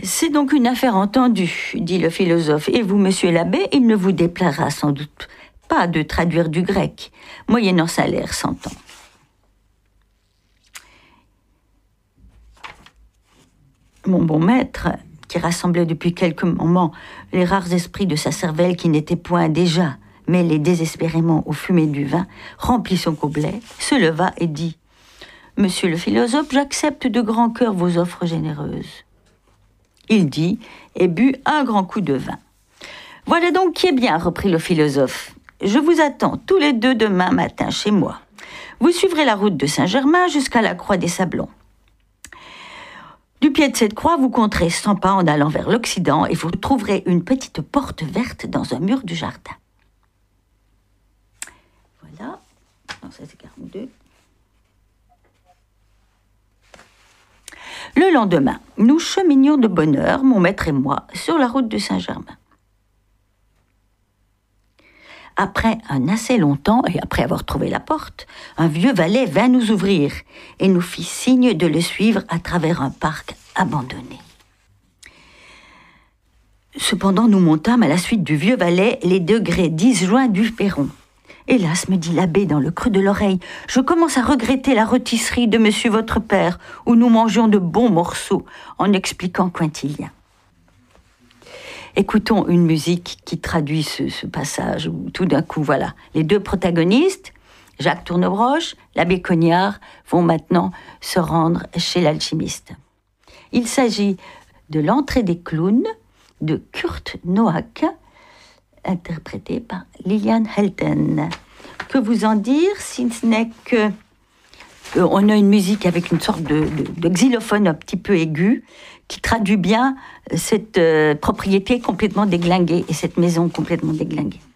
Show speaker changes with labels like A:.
A: C'est donc une affaire entendue, dit le philosophe. Et vous, monsieur l'abbé, il ne vous déplaira sans doute pas de traduire du grec, moyennant salaire, s'entend. Mon bon maître, qui rassemblait depuis quelques moments les rares esprits de sa cervelle qui n'étaient point déjà mêlés désespérément aux fumées du vin, remplit son gobelet, se leva et dit « Monsieur le philosophe, j'accepte de grand cœur vos offres généreuses. » Il dit et but un grand coup de vin. « Voilà donc qui est bien, reprit le philosophe. Je vous attends tous les deux demain matin chez moi. Vous suivrez la route de Saint-Germain jusqu'à la Croix des Sablons. Du pied de cette croix, vous compterez 100 pas en allant vers l'Occident et vous trouverez une petite porte verte dans un mur du jardin. » Voilà, non, ça c'est 42. Le lendemain, nous cheminions de bonne heure, mon maître et moi, sur la route de Saint-Germain. Après un assez long temps, et après avoir trouvé la porte, un vieux valet vint nous ouvrir et nous fit signe de le suivre à travers un parc abandonné. Cependant, nous montâmes à la suite du vieux valet les degrés disjoints du perron. Hélas, me dit l'abbé dans le creux de l'oreille, je commence à regretter la rôtisserie de monsieur votre père, où nous mangions de bons morceaux, en expliquant Quintilien. Écoutons une musique qui traduit ce passage où tout d'un coup, voilà, les deux protagonistes, Jacques Tournebroche, l'abbé Cognard, vont maintenant se rendre chez l'alchimiste. Il s'agit de l'entrée des clowns de Kurt Noack, interprété par Lilian Helten. Que vous en dire, si ce n'est que on a une musique avec une sorte de xylophone un petit peu aigu qui traduit bien cette propriété complètement déglinguée et cette maison complètement déglinguée.